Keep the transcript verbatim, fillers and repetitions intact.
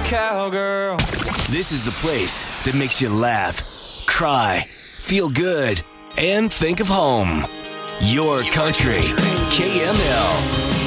cowgirl. This is the place that makes you laugh, cry, feel good, and think of home. Your country, K M L.